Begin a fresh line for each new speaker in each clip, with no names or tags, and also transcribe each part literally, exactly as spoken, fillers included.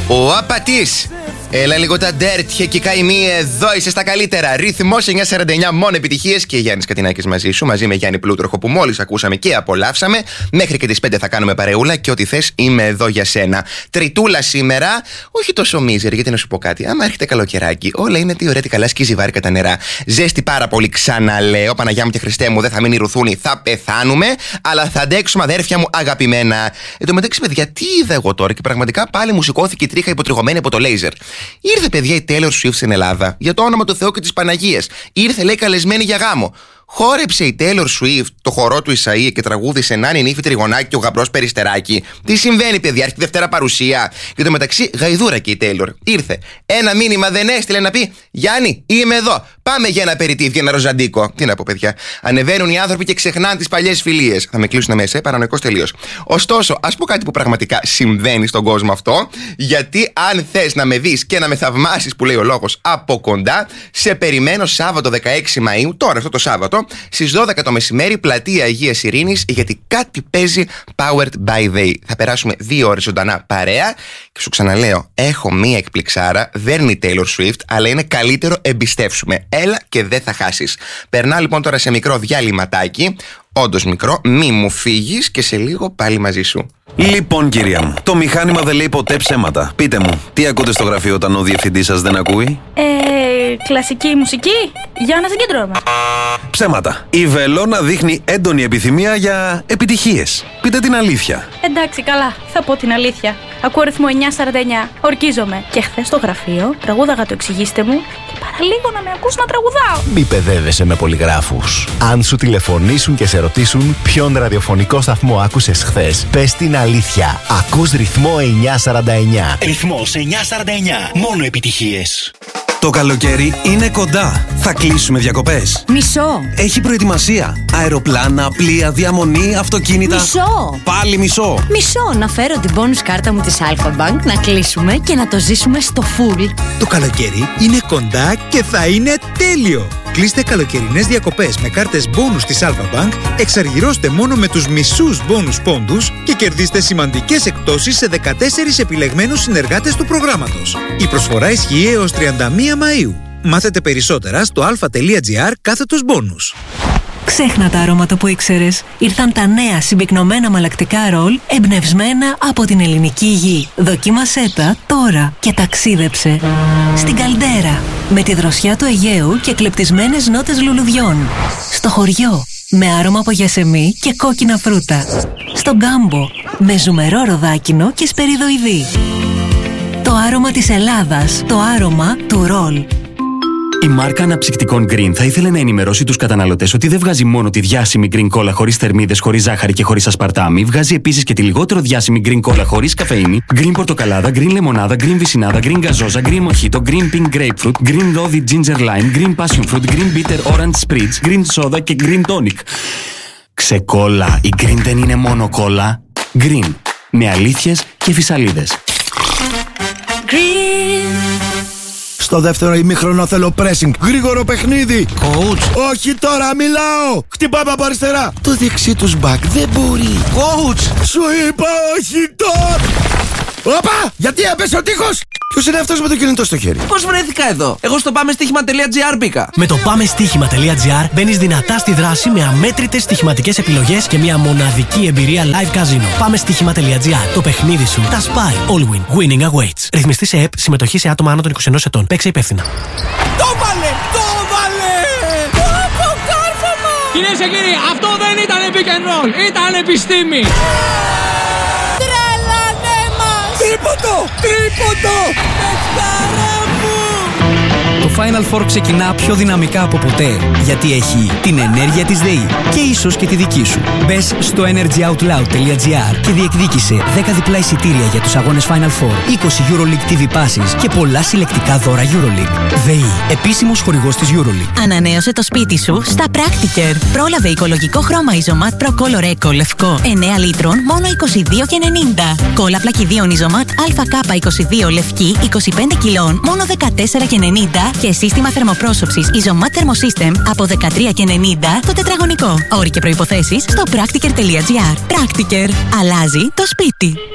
Ο απατής. Έλα λίγο τα ντέρτια και καημοί, εδώ είσαι στα καλύτερα. Ρυθμός εννιακόσια σαράντα εννιά, μόνο επιτυχίες και Γιάννης Κατινάκης μαζί σου, μαζί με Γιάννη Πλούτροχο που μόλις ακούσαμε και απολαύσαμε. Μέχρι και τις πέντε θα κάνουμε παρεούλα και ό,τι θες είμαι εδώ για σένα. Τριτούλα σήμερα, όχι τόσο μίζερ, γιατί να σου πω κάτι. Άμα έρχεται καλοκαιράκι, όλα είναι τι ωραία, τι καλά, σκίζει βάρικα τα νερά. Ζέστη πάρα πολύ, ξαναλέω. Παναγιά μου και Χριστέ μου, δεν θα μείνει ρουθούνη, θα πεθάνουμε. Αλλά θα αντέξουμε, αδέρφια μου αγαπημένα. Εν τω μεταξύ, παιδιά, τι είδα εγώ τώρα και πραγματικά πάλι μου σηκώθηκε η τρίχα υποτριγωμένη από το λέιζερ. Ήρθε, παιδιά, η Taylor Swift στην Ελλάδα, για το όνομα του Θεού και της Παναγίας. Ήρθε, λέει, καλεσμένη για γάμο. Χόρεψε η Taylor Swift το χορό του Ισαΐα και τραγούδισε Νάνι νύφη τριγωνάκι και ο γαμπρός περιστεράκι. Τι συμβαίνει, παιδιά, έρχεται Δευτέρα παρουσία. Και το μεταξύ, γαϊδούρα και η Taylor. Ήρθε. Ένα μήνυμα δεν έστειλε να πει Γιάννη, είμαι εδώ. Πάμε για ένα περιτύφ, για ένα ροζαντίκο. Τι να πω, παιδιά. Ανεβαίνουν οι άνθρωποι και ξεχνάνε τις παλιές φιλίες. Θα με κλείσουν μέσα, παρανοϊκός τελείως. Ωστόσο, ας πω κάτι που πραγματικά συμβαίνει στον κόσμο αυτό. Γιατί αν θες να με δεις και να με θαυμάσεις, που λέει ο λόγος, από κοντά, σε περιμένω Σάββατο δεκαέξι Μαΐου, τώρα αυτό το Σάββατο. Στις δώδεκα το μεσημέρι, πλατεία Αγίας Ειρήνης, γιατί κάτι παίζει Powered by They. Θα περάσουμε δύο ώρες ζωντανά παρέα και σου ξαναλέω, έχω μία εκπληξάρα, δεν είναι η Taylor Swift, αλλά είναι καλύτερο, εμπιστεύσουμε. Έλα και δεν θα χάσεις. Περνάω λοιπόν τώρα σε μικρό διαλυματάκι, όντως μικρό, μη μου φύγεις και σε λίγο πάλι μαζί σου.
Λοιπόν, κυρία μου, το μηχάνημα δεν λέει ποτέ ψέματα. Πείτε μου, τι ακούτε στο γραφείο όταν ο διευθυντής σας δεν ακούει?
Ε, κλασική μουσική, για να συγκεντρώμε.
Ψέματα. Η Βελόνα δείχνει έντονη επιθυμία για επιτυχίες. Πείτε την αλήθεια.
Εντάξει, καλά, θα πω την αλήθεια. Ακούω ρυθμό εννιακόσια σαράντα εννιά, ορκίζομαι. Και χθες στο γραφείο τραγούδαγα το εξηγήστε μου και παραλίγο να με ακούς να τραγουδάω.
Μη παιδεύεσαι με πολυγράφους. Αν σου τηλεφωνήσουν και σε ρωτήσουν ποιον ραδιοφωνικό σταθμό άκουσες χθες, πες την αλήθεια. Ακούς ρυθμό εννιακόσια σαράντα εννιά.
Ρυθμός εννιακόσια σαράντα εννιά. Μόνο επιτυχίες.
Το καλοκαίρι είναι κοντά. Θα κλείσουμε διακοπές.
Μισό.
Έχει προετοιμασία. Αεροπλάνα, πλοία, διαμονή, αυτοκίνητα.
Μισό.
Πάλι μισό.
Μισό. Να φέρω την bonus κάρτα μου της Alpha Bank, να κλείσουμε και να το ζήσουμε στο full.
Το καλοκαίρι είναι κοντά και θα είναι τέλειο. Κλείστε καλοκαιρινές διακοπές με κάρτες bonus της Alpha Bank, εξαργυρώστε μόνο με τους μισούς bonus πόντους και κερδίστε σημαντικές εκπτώσεις σε δεκατέσσερις επιλεγμένους συνεργάτες του προγράμματος. Η προσφορά ισχύει έως τριάντα μία Μαΐου. Μάθετε περισσότερα στο alpha.gr κάθετος bonus.
Ξέχνα τα αρώματα που ήξερες. Ήρθαν τα νέα συμπυκνωμένα μαλακτικά ρολ εμπνευσμένα από την ελληνική γη. Δοκίμασέ τα τώρα και ταξίδεψε στην Καλντέρα με τη δροσιά του Αιγαίου και κλεπτισμένες νότες λουλουδιών. Στο χωριό με άρωμα από γιασεμί και κόκκινα φρούτα. Στον Κάμπο με ζουμερό ροδάκινο και σπεριδοειδή. Το άρωμα της Ελλάδας, το άρωμα του ρολ.
Η μάρκα αναψυκτικών Green θα ήθελε να ενημερώσει τους καταναλωτές ότι δεν βγάζει μόνο τη διάσημη Green Cola χωρίς θερμίδες, χωρίς ζάχαρη και χωρίς ασπαρτάμι, βγάζει επίσης και τη λιγότερο διάσημη Green Cola χωρίς καφεΐνη, Green Πορτοκαλάδα, Green Λεμονάδα, Green Βυσσινάδα, Green Γκαζόζα, Green Mojito, Green Pink Grapefruit, Green Lodi Ginger Lime, Green Passion Fruit, Green Bitter Orange Spritz, Green Soda και Green Tonic. Ξεκόλα, η Green δεν είναι μόνο κόλλα. Green, με αλήθειες και φυσαλίδες.
Green.
Στο δεύτερο ημίχρονο θέλω pressing. Γρήγορο παιχνίδι.
Coach.
Όχι τώρα, μιλάω. Χτυπάμε από αριστερά. Το δεξί τους back δεν μπορεί.
Coach.
Σου είπα όχι τώρα. Όπα! Γιατί έπεσε ο τείχος! Ποιος είναι αυτός με το κινητό στο χέρι?
Πώς βρέθηκα εδώ? Εγώ στο πάμε στοίχημα τελεία τζι άρ μπήκα.
Με το πάμε στοίχημα τελεία τζι άρ μπαίνεις δυνατά στη δράση με αμέτρητες στοιχηματικές επιλογές και μια μοναδική εμπειρία live casino. Πάμε στοίχημα τελεία τζι άρ. Το παιχνίδι σου τα σπάει. All win. Winning awaits. Ρυθμιστή σε ΕΠ. Συμμετοχή σε άτομα άνω των είκοσι ενός ετών. Παίξε υπεύθυνα.
Το βάλε! Το βάλε! Το κάρφωμα!
Κυρίες και κύριοι, αυτό δεν ήταν pick and roll. Ήταν επιστήμη.
Τρίποντο! Τρίποντο! Πεκτάρα μου!
Το Final Four ξεκινά πιο δυναμικά από ποτέ, γιατί έχει την ενέργεια της ΔΕΗ και ίσως και τη δική σου. Μπες στο energy out loud τελεία τζι άρ και διεκδίκησε δέκα διπλά εισιτήρια για τους αγώνες Final Four, είκοσι EuroLeague τι βι Passes και πολλά συλλεκτικά δώρα EuroLeague. ΔΕΗ, επίσημος χορηγός της EuroLeague.
Ανανέωσε το σπίτι σου στα Practiker. Πρόλαβε οικολογικό χρώμα Isomat Pro Color Eco λευκό εννέα λίτρων μόνο είκοσι δύο και ενενήντα. Κόλλα πλακιδίων Isomat έι κέι είκοσι δύο λευκή είκοσι πέντε κιλών μόνο δεκατέσσερα και ενενήντα και σύστημα θερμοπρόσωψης Isomat Thermosystem από δεκατρία και ενενήντα το τετραγωνικό. Όροι και προϋποθέσεις στο practiker τελεία τζι άρ. Practiker. Αλλάζει το σπίτι.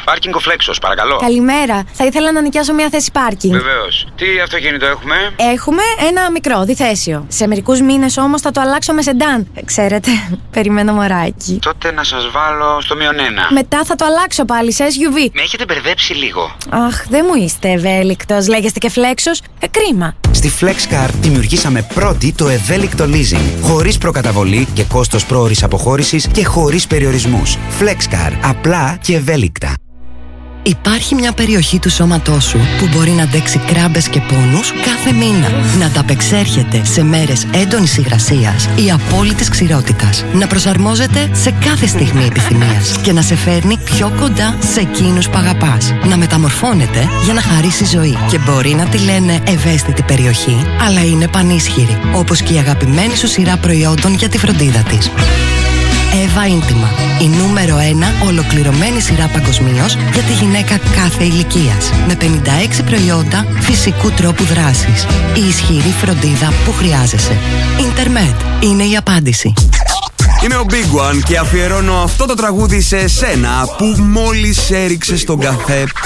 Πάρκινγκ ο Φλέξος, παρακαλώ.
Καλημέρα. Θα ήθελα να νοικιάσω μια θέση πάρκινγκ.
Βεβαίως. Τι αυτοκίνητο έχουμε?
Έχουμε ένα μικρό, διθέσιο. Σε μερικούς μήνες όμως θα το αλλάξω με σεντάν. Ξέρετε, περιμένω μωράκι.
Τότε να σας βάλω στο μείον ένα.
Μετά θα το αλλάξω πάλι σε ες γιου βι.
Με έχετε μπερδέψει λίγο.
Αχ, δεν μου είστε ευέλικτος. Λέγεστε και Φλέξος. Ε, κρίμα.
Στη FlexCar δημιουργήσαμε πρώτη το ευέλικτο leasing. Χωρίς προκαταβολή και κόστος πρόωρης αποχώρησης και χωρίς περιορισμούς. FlexCar. Απλά και ευέλικτα.
Υπάρχει μια περιοχή του σώματός σου που μπορεί να αντέξει κράμπες και πόνους κάθε μήνα. Να ταπεξέρχεται σε μέρες έντονης υγρασίας ή απόλυτης ξηρότητας. Να προσαρμόζεται σε κάθε στιγμή επιθυμίας και να σε φέρνει πιο κοντά σε εκείνους που αγαπάς. Να μεταμορφώνεται για να χαρίσει ζωή. Και μπορεί να τη λένε ευαίσθητη περιοχή, αλλά είναι πανίσχυρη. Όπως και η αγαπημένη σου σειρά προϊόντων για τη φροντίδα της. Εύα Ίντιμα, η νούμερο ένα ολοκληρωμένη σειρά παγκοσμίως για τη γυναίκα κάθε ηλικίας. Με πενήντα έξι προϊόντα φυσικού τρόπου δράσης. Η ισχυρή φροντίδα που χρειάζεσαι. Ιντερμετ είναι η απάντηση.
Είμαι ο Big One και αφιερώνω αυτό το τραγούδι σε εσένα που μόλις έριξες τον καφέ